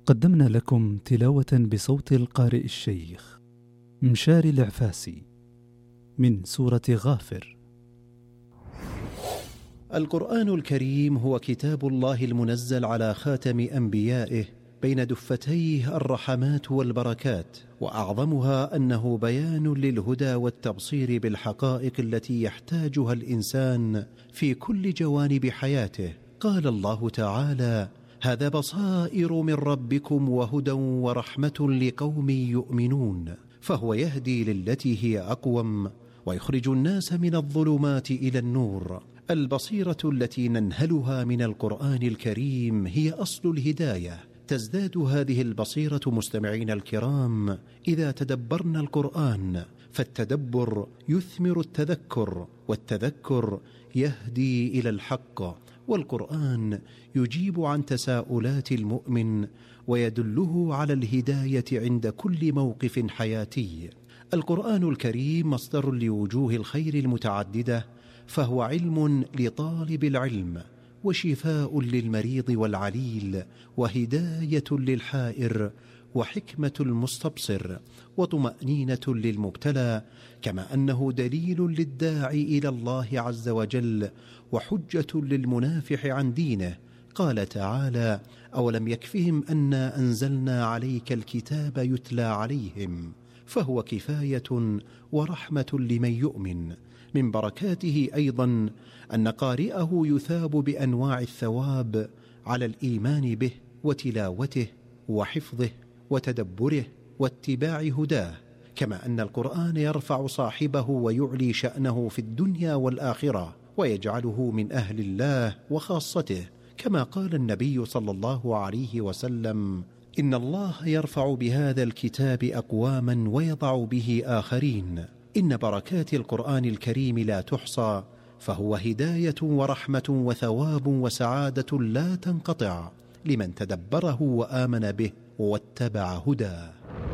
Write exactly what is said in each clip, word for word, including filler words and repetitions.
قدمنا لكم تلاوة بصوت القارئ الشيخ مشاري العفاسي من سورة غافر. القرآن الكريم هو كتاب الله المنزل على خاتم أنبيائه بين دفتيه الرحمات والبركات، وأعظمها أنه بيان للهدى والتبصير بالحقائق التي يحتاجها الإنسان في كل جوانب حياته. قال الله تعالى: هذا بصائر من ربكم وهدى ورحمة لقوم يؤمنون. فهو يهدي للتي هي أقوم ويخرج الناس من الظلمات إلى النور. البصيرة التي ننهلها من القرآن الكريم هي أصل الهداية. تزداد هذه البصيرة مستمعين الكرام إذا تدبرنا القرآن، فالتدبر يثمر التذكر، والتذكر يهدي إلى الحق، والقرآن يجيب عن تساؤلات المؤمن ويدله على الهداية عند كل موقف حياتي. القرآن الكريم مصدر لوجوه الخير المتعددة، فهو علم لطالب العلم، وشفاء للمريض والعليل، وهداية للحائر، وحكمة المستبصر، وطمأنينة للمبتلى، كما أنه دليل للداعي إلى الله عز وجل، وحجة للمنافح عن دينه. قال تعالى: أولم يكفهم أنا أنزلنا عليك الكتاب يتلى عليهم. فهو كفاية ورحمة لمن يؤمن. من بركاته أيضا أن قارئه يثاب بأنواع الثواب على الإيمان به وتلاوته وحفظه وتدبره واتباع هداه، كما أن القرآن يرفع صاحبه ويعلي شأنه في الدنيا والآخرة، ويجعله من أهل الله وخاصته، كما قال النبي صلى الله عليه وسلم: إن الله يرفع بهذا الكتاب أقواما ويضع به آخرين. إن بركات القرآن الكريم لا تحصى، فهو هداية ورحمة وثواب وسعادة لا تنقطع لمن تدبره وآمن به واتبع هداه.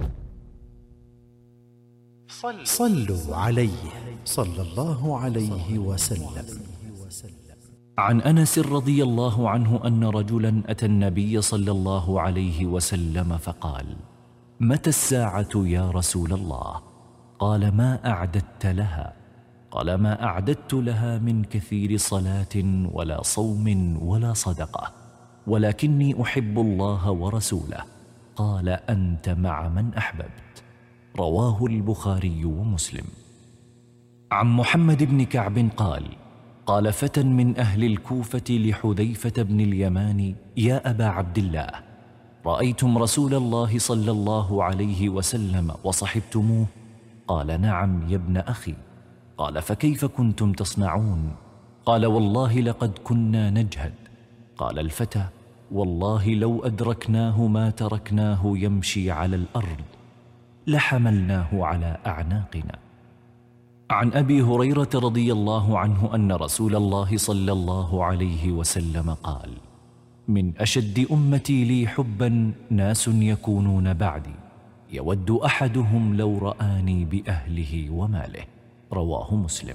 صلوا عليه صلى الله عليه وسلم. عن أنس رضي الله عنه أن رجلا أتى النبي صلى الله عليه وسلم فقال: متى الساعة يا رسول الله؟ قال: ما أعددت لها؟ قال: ما أعددت لها من كثير صلاة ولا صوم ولا صدقة، ولكني أحب الله ورسوله. قال: أنت مع من أحببت. رواه البخاري ومسلم. عن محمد بن كعب قال: قال فتى من أهل الكوفة لحذيفة بن اليمان: يا أبا عبد الله، رأيتم رسول الله صلى الله عليه وسلم وصحبتموه؟ قال: نعم يا ابن أخي. قال: فكيف كنتم تصنعون؟ قال: والله لقد كنا نجهد. قال الفتى: والله لو أدركناه ما تركناه يمشي على الأرض، لحملناه على أعناقنا. عن أبي هريرة رضي الله عنه أن رسول الله صلى الله عليه وسلم قال: من أشد أمتي لي حبا ناس يكونون بعدي، يود أحدهم لو رآني بأهله وماله. رواه مسلم.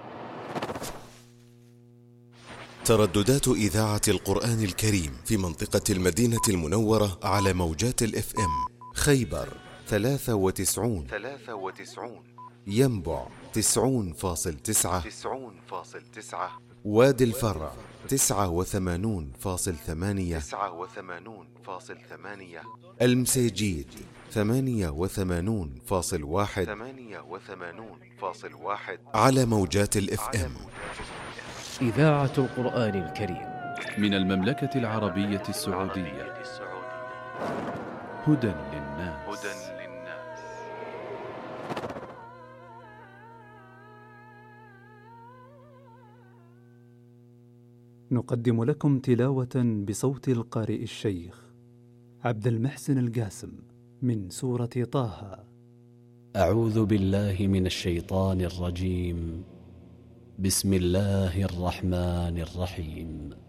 ترددات إذاعة القرآن الكريم في منطقة المدينة المنورة على موجات الإف إم: خيبر ثلاثة وتسعون ثلاثة وتسعون، ينبع تسعون فاصل تسعة تسعون فاصل تسعة، وادي الفرع تسعة وثمانون فاصل ثمانية تسعة وثمانون فاصل ثمانية، المسيجيد ثمانية وثمانون فاصل واحد ثمانية وثمانون فاصل واحد على موجات الإف إم. إذاعة القرآن الكريم من المملكة العربية السعودية. هدى للناس. هدى للناس. نقدم لكم تلاوة بصوت القارئ الشيخ عبد المحسن القاسم من سورة طه. أعوذ بالله من الشيطان الرجيم. بسم الله الرحمن الرحيم.